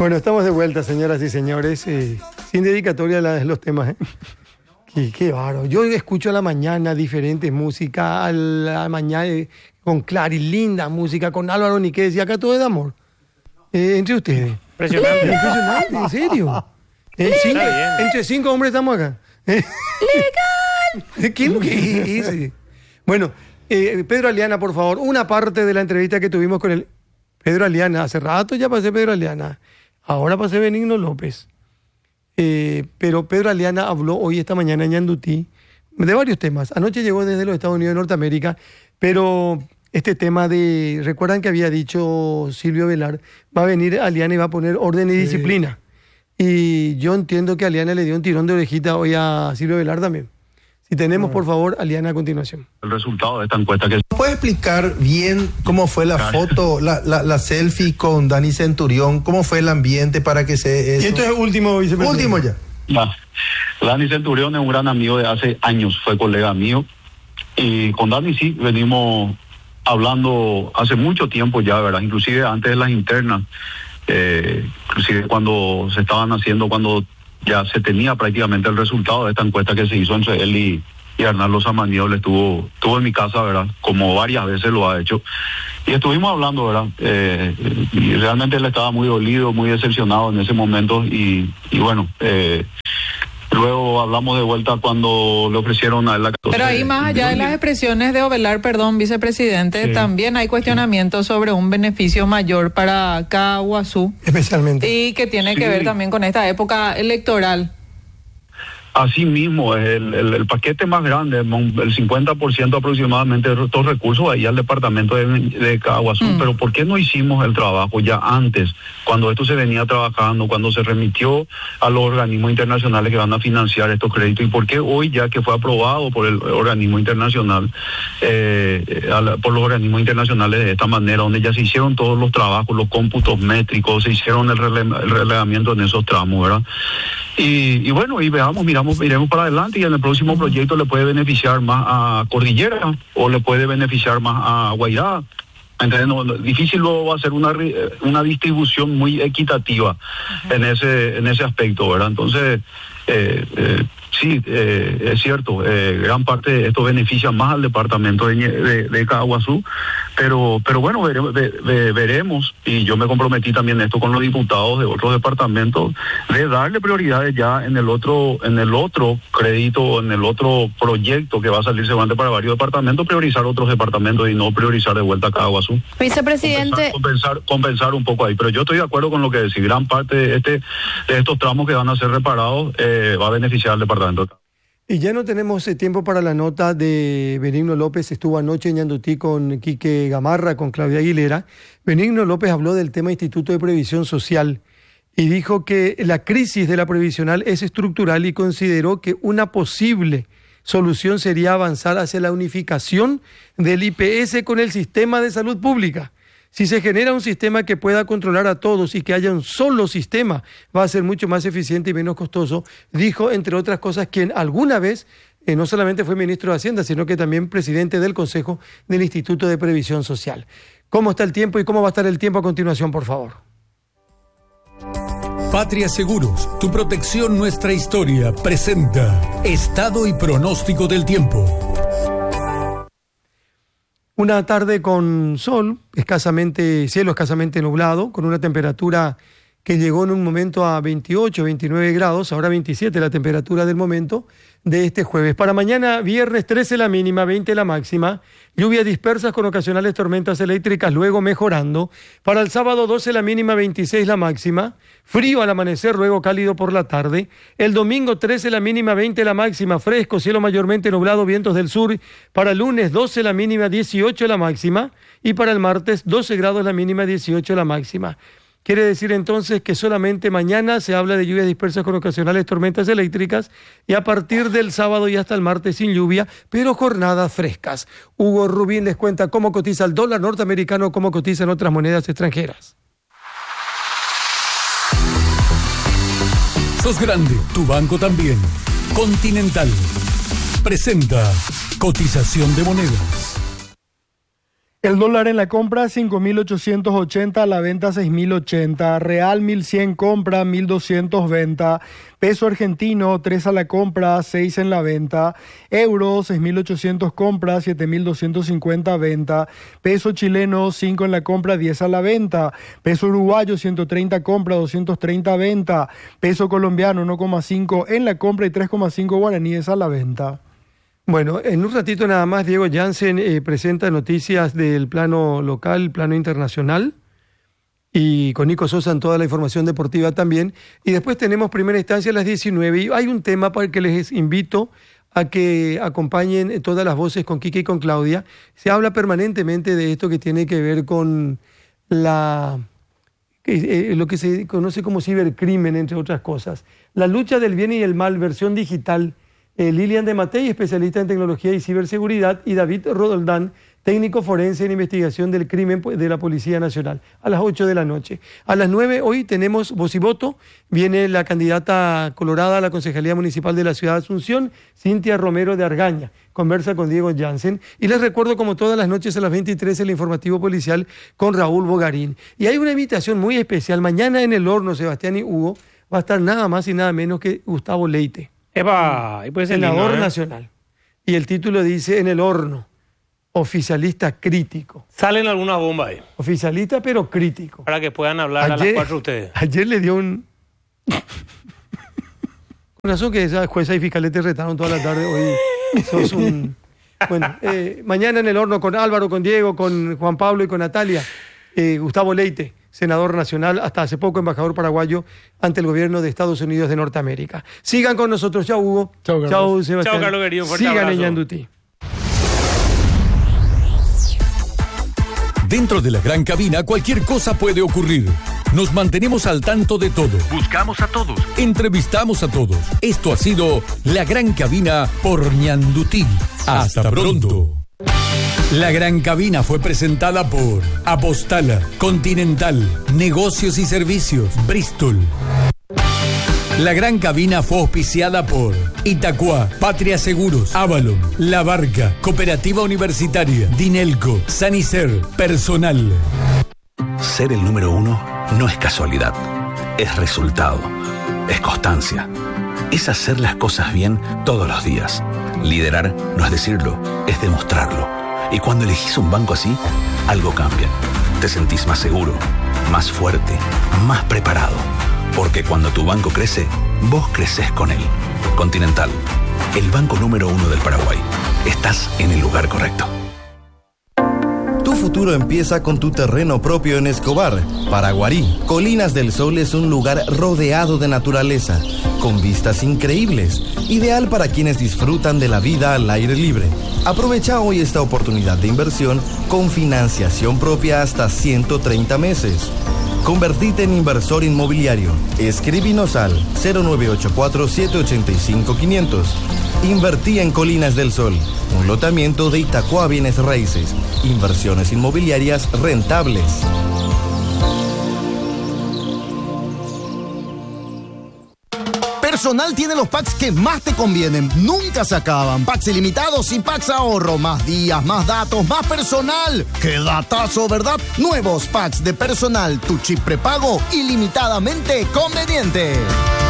Bueno, estamos de vuelta, señoras y señores. Sin dedicatoria los temas, ¿eh? Qué bárbaro. Yo escucho a la mañana diferentes músicas, a la mañana con Clary, linda música, con Álvaro Niquez, y acá todo es de amor. Entre ustedes. Impresionante. Impresionante, en serio. Entre 5 hombres estamos acá. ¡Legal! ¿Qué es lo que es? Bueno, Pedro Aliana, por favor, una parte de la entrevista que tuvimos con el Pedro Aliana. Hace rato ya pasé Pedro Aliana. Ahora pasé Benigno López. Pero Pedro Aliana habló hoy, esta mañana, en Ñandutí, de varios temas. Anoche llegó desde los Estados Unidos de Norteamérica, pero este tema de... ¿Recuerdan que había dicho Silvio Velar? Va a venir Aliana y va a poner orden y disciplina. Y yo entiendo que Aliana le dio un tirón de orejita hoy a Silvio Velar también. Si tenemos, por favor, Aliana a continuación. El resultado de esta encuesta que... ¿Puede explicar bien cómo fue la foto, la selfie con Dani Centurión? ¿Cómo fue el ambiente para que se... Y esto es último, vicepresidente. Último ya. Dani Centurión es un gran amigo de hace años, fue colega mío. Y con Dani sí, venimos hablando hace mucho tiempo ya, ¿verdad? Inclusive antes de las internas, inclusive cuando se estaban haciendo, cuando ya se tenía prácticamente el resultado de esta encuesta que se hizo entre él y Arnaldo Samaniego. Él estuvo en mi casa, ¿verdad? Como varias veces lo ha hecho. Y estuvimos hablando, ¿verdad? Y realmente él estaba muy dolido, muy decepcionado en ese momento. Y bueno, luego hablamos de vuelta cuando le ofrecieron a él la... Pero ahí, más allá de las expresiones de Ovelar, vicepresidente, también hay cuestionamientos sobre un beneficio mayor para Caguazú. Especialmente. Y que tiene que ver también con esta época electoral. Así mismo, el paquete más grande, el 50% aproximadamente de estos recursos ahí al departamento de Caguazú. Pero ¿por qué no hicimos el trabajo ya antes, cuando esto se venía trabajando, cuando se remitió a los organismos internacionales que van a financiar estos créditos? ¿Y por qué hoy, ya que fue aprobado por el organismo internacional, por los organismos internacionales de esta manera, donde ya se hicieron todos los trabajos, los cómputos métricos, se hicieron el relegamiento en esos tramos, ¿verdad? Y bueno, y miremos para adelante, y en el próximo proyecto le puede beneficiar más a Cordillera o le puede beneficiar más a Guairá. Entonces, difícil luego va a ser una distribución muy equitativa en ese aspecto, ¿verdad? Entonces, sí, es cierto, gran parte de esto beneficia más al departamento de Caguazú, pero bueno, veremos, y yo me comprometí también esto con los diputados de otros departamentos, de darle prioridades ya en el otro crédito, en el otro proyecto que va a salir seguramente para varios departamentos, priorizar otros departamentos y no priorizar de vuelta a Caguazú. Vicepresidente, compensar un poco ahí, pero yo estoy de acuerdo con lo que decís, gran parte de estos tramos que van a ser reparados va a beneficiar al departamento. Y ya no tenemos tiempo para la nota de Benigno López. Estuvo anoche en Ñandutí con Quique Gamarra, con Claudia Aguilera. Benigno López habló del tema Instituto de Previsión Social y dijo que la crisis de la previsional es estructural y consideró que una posible solución sería avanzar hacia la unificación del IPS con el sistema de salud pública. Si se genera un sistema que pueda controlar a todos y que haya un solo sistema, va a ser mucho más eficiente y menos costoso, dijo, entre otras cosas, quien alguna vez no solamente fue ministro de Hacienda, sino que también presidente del Consejo del Instituto de Previsión Social. ¿Cómo está el tiempo y cómo va a estar el tiempo a continuación, por favor? Patria Seguros, tu protección, nuestra historia, presenta Estado y pronóstico del tiempo. Una tarde con sol, cielo escasamente nublado, con una temperatura que llegó en un momento a 28, 29 grados, ahora 27 la temperatura del momento de este jueves. Para mañana, viernes, 13 la mínima, 20 la máxima, lluvias dispersas con ocasionales tormentas eléctricas, luego mejorando. Para el sábado, 12 la mínima, 26 la máxima, frío al amanecer, luego cálido por la tarde. El domingo, 13 la mínima, 20 la máxima, fresco, cielo mayormente nublado, vientos del sur. Para el lunes, 12 la mínima, 18 la máxima, y para el martes, 12 grados la mínima, 18 la máxima. Quiere decir entonces que solamente mañana se habla de lluvias dispersas con ocasionales tormentas eléctricas, y a partir del sábado y hasta el martes sin lluvia, pero jornadas frescas. Hugo Rubín les cuenta cómo cotiza el dólar norteamericano, cómo cotizan otras monedas extranjeras. Sos grande, tu banco también. Continental presenta cotización de monedas. El dólar en la compra 5.880, a la venta 6.080, real 1.100 compra, 1.200 venta, peso argentino 3 a la compra, 6 en la venta, euro 6.800 compra, 7.250 venta, peso chileno 5 en la compra, 10 a la venta, peso uruguayo 130 compra, 230 venta, peso colombiano 1,5 en la compra y 3,5 guaraníes a la venta. Bueno, en un ratito nada más Diego Jansen presenta noticias del plano local, plano internacional, y con Nico Sosa en toda la información deportiva también. Y después tenemos primera instancia a las 19 y hay un tema para el que les invito a que acompañen todas las voces con Kike y con Claudia. Se habla permanentemente de esto que tiene que ver con lo que se conoce como cibercrimen, entre otras cosas. La lucha del bien y el mal, versión digital. Lilian de Matei, especialista en tecnología y ciberseguridad, y David Rodoldán, técnico forense en investigación del crimen de la Policía Nacional, a las 8 de la noche. A las 9 hoy tenemos voz y voto. Viene la candidata colorada a la Concejalía Municipal de la Ciudad de Asunción, Cintia Romero de Argaña. Conversa con Diego Jansen. Y les recuerdo, como todas las noches a las 23, el informativo policial con Raúl Bogarín. Y hay una invitación muy especial. Mañana en el horno, Sebastián y Hugo, va a estar nada más y nada menos que Gustavo Leite. ¡Epa! Y puede ser senador nacional. Y el título dice: en el horno, oficialista crítico. Salen alguna bomba ahí. Oficialista pero crítico. Para que puedan hablar a las 4 ustedes. Ayer le dio un... Con razón que esa jueza y fiscales te retaron toda la tarde. Hoy sos un... Bueno, mañana en el horno con Álvaro, con Diego, con Juan Pablo y con Natalia. Gustavo Leite, senador nacional, hasta hace poco embajador paraguayo ante el gobierno de Estados Unidos de Norteamérica. Sigan con nosotros. Chao, Hugo. Chao, Sebastián. Chao, Carlos querido. Sigan en Ñandutí. Dentro de la gran cabina cualquier cosa puede ocurrir. Nos mantenemos al tanto de todo. Buscamos a todos. Entrevistamos a todos. Esto ha sido La Gran Cabina por Ñandutí. Hasta pronto. La Gran Cabina fue presentada por Apostala, Continental, Negocios y Servicios, Bristol. La Gran Cabina fue auspiciada por Itaqua, Patria Seguros, Avalon, La Barca, Cooperativa Universitaria, Dinelco, Sanicer, Personal. Ser el número 1 no es casualidad, es resultado, es constancia, es hacer las cosas bien todos los días. Liderar no es decirlo, es demostrarlo. Y cuando elegís un banco así, algo cambia. Te sentís más seguro, más fuerte, más preparado. Porque cuando tu banco crece, vos creces con él. Continental, el banco número 1 del Paraguay. Estás en el lugar correcto. Tu futuro empieza con tu terreno propio en Escobar, Paraguarí. Colinas del Sol es un lugar rodeado de naturaleza, con vistas increíbles, ideal para quienes disfrutan de la vida al aire libre. Aprovecha hoy esta oportunidad de inversión con financiación propia hasta 130 meses. Convertite en inversor inmobiliario. Escríbenos al 0984-785-500. Invertí en Colinas del Sol, un lotamiento de Itaqua Bienes Raíces. Inversiones inmobiliarias rentables. Personal tiene los packs que más te convienen, nunca se acaban. Packs ilimitados y packs ahorro, más días, más datos, más personal. ¡Qué datazo!, ¿verdad? Nuevos packs de Personal, tu chip prepago ilimitadamente conveniente.